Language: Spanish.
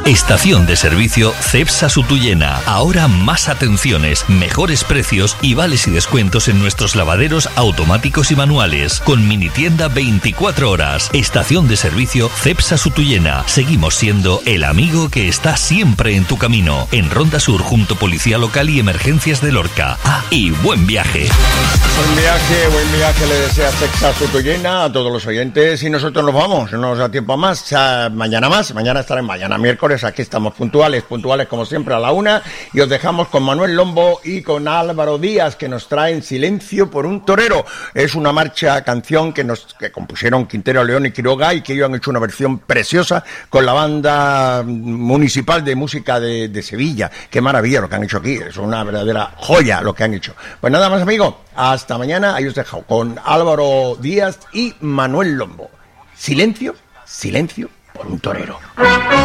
Estación de servicio Cepsa Sutuyena. Ahora más atenciones, mejores precios y vales y descuentos en nuestros lavaderos automáticos y manuales. Con mini tienda 24 horas. Estación de servicio Cepsa Sutuyena. Seguimos siendo el amigo que está siempre en tu camino. En Ronda Sur, junto Policía Local y Emergencias de Lorca. Y buen viaje. Buen viaje le desea Cepsa Sutuyena a todos los oyentes. Y nosotros nos vamos, no nos da tiempo a más. Mañana estaremos, mañana miércoles. Aquí estamos puntuales como siempre a la 1, y os dejamos con Manuel Lombo y con Álvaro Díaz, que nos traen Silencio por un torero. Es una canción que compusieron Quintero, León y Quiroga, y que ellos han hecho una versión preciosa con la banda municipal de música de Sevilla. Qué maravilla lo que han hecho aquí, es una verdadera joya lo que han hecho. Pues nada más, amigos, hasta mañana. Ahí os dejo con Álvaro Díaz y Manuel Lombo. Silencio por un torero.